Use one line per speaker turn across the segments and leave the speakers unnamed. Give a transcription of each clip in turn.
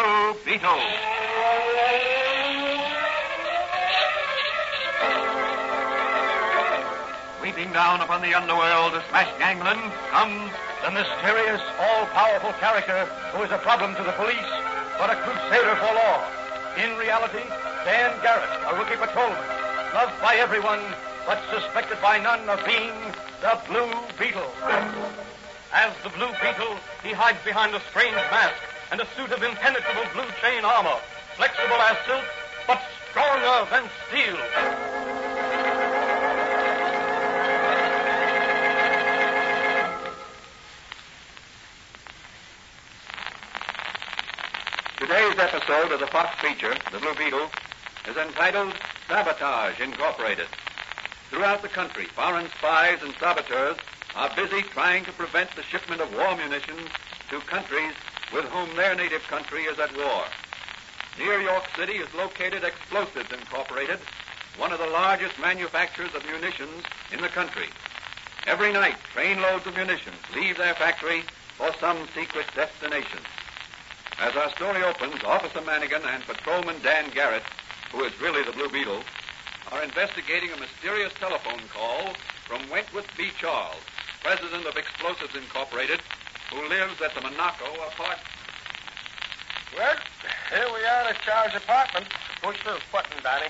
Blue Beetle. Sweeping down upon the underworld to smash gangland comes the mysterious, all-powerful character who is a problem to the police, but a crusader for law. In reality, Dan Garrett, a rookie patrolman, loved by everyone, but suspected by none of being the Blue Beetle. As the Blue Beetle, he hides behind a strange mask and a suit of impenetrable blue chain armor, flexible as silk, but stronger than steel. Today's episode of the Fox feature, The Blue Beetle, is entitled Sabotage Incorporated. Throughout the country, foreign spies and saboteurs are busy trying to prevent the shipment of war munitions to countries with whom their native country is at war. Near York City is located Explosives Incorporated, one of the largest manufacturers of munitions in the country. Every night, trainloads of munitions leave their factory for some secret destination. As our story opens, Officer Manigan and Patrolman Dan Garrett, who is really the Blue Beetle, are investigating a mysterious telephone call from Wentworth B. Charles, president of Explosives Incorporated, who lives at the Monaco apartment.
Well, here we are at Charles' apartment. Push the button, Danny.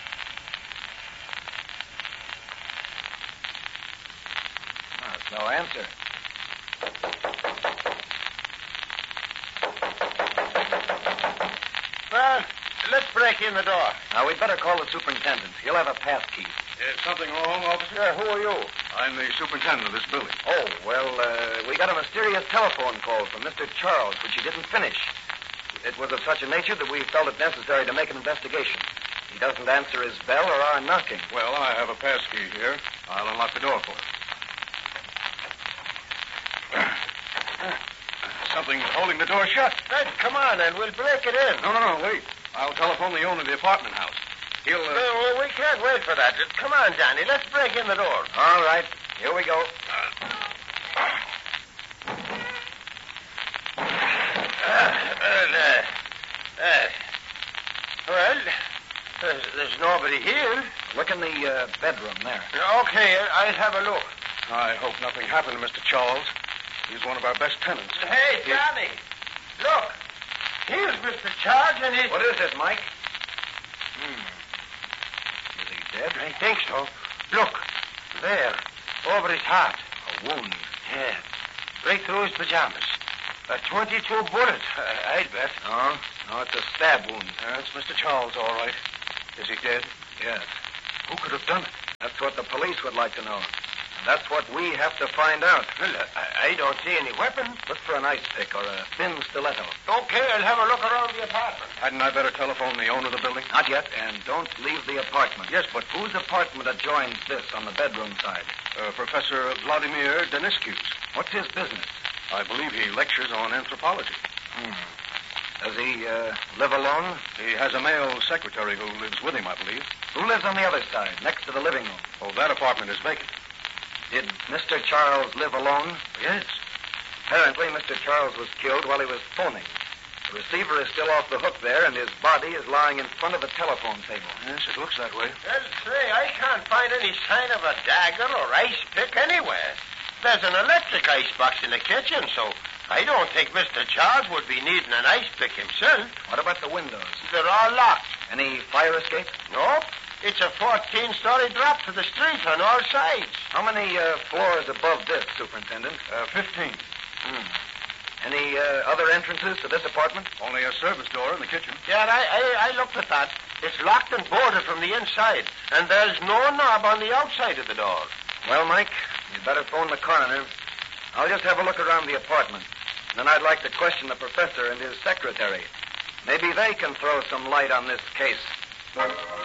There's no answer.
Well, let's break in the door.
Now, we'd better call the superintendent. He'll have a pass key.
Is something wrong, officer? Who are you?
I'm the superintendent of this building.
Oh, well, we got a mysterious telephone call from Mr. Charles, which he didn't finish. It was of such a nature that we felt it necessary to make an investigation. He doesn't answer his bell or our knocking.
Well, I have a pass key here. I'll unlock the door for you. Something's holding the door shut.
Then come on, and we'll break it in.
No, wait. I'll telephone the owner of the apartment house. He'll,
We can't wait for that. Come on, Danny. Let's break in the door.
All right. Here we go.
Well, there's nobody here.
Look in the bedroom there.
Okay, I'll have a look.
I hope nothing happened to Mr. Charles. He's one of our best tenants.
Hey, Danny, look. Here's Mr. Charles and his...
What is it, Mike? Is he dead?
I think so. Look, there, over his heart.
A wound.
Yeah, right through his pajamas. 22 bullets, I'd bet.
No, it's a stab wound.
That's Mr. Charles, all right. Is he dead?
Yes.
Who could have done it?
That's what the police would like to know. And that's what we have to find out.
Well, I don't see any weapon.
Look for an ice pick or a thin stiletto.
Okay, I'll have a look around the apartment.
Hadn't I better telephone the owner of the building?
Not yet, and don't leave the apartment.
Yes, but
Whose apartment adjoins this on the bedroom side?
Professor Vladimir Deniskius.
What's his business?
I believe he lectures on anthropology.
Does he live alone?
He has a male secretary who lives with him, I believe.
Who lives on the other side, next to the living room?
Oh, that apartment is vacant.
Did Mr. Charles live alone?
Yes.
Apparently, Mr. Charles was killed while he was phoning. The receiver is still off the hook there, and his body is lying in front of the telephone table.
Yes, it looks that way.
Well, say, I can't find any sign of a dagger or ice pick anywhere. There's an electric ice box in the kitchen, so I don't think Mr. Charles would be needing an ice pick himself.
What about the windows?
They're all locked.
Any fire escape?
Nope. It's a 14-story drop to the street on all sides.
How many floors above this, Superintendent?
15.
Any other entrances to this apartment?
Only a service door in the kitchen.
Yeah, I looked at that. It's locked and bolted from the inside, and there's no knob on the outside of the door.
Well, Mike, you'd better phone the coroner. I'll just have a look around the apartment. Then I'd like to question the professor and his secretary. Maybe they can throw some light on this case.